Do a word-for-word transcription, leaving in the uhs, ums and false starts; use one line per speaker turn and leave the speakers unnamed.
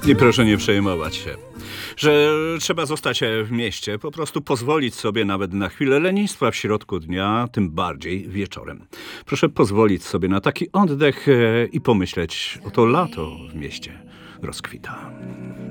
I proszę nie przejmować się, że trzeba zostać e, w mieście, po prostu pozwolić sobie nawet na chwilę lenistwa w środku dnia, tym bardziej wieczorem. Proszę pozwolić sobie na taki oddech e, i pomyśleć, oto lato w mieście rozkwita.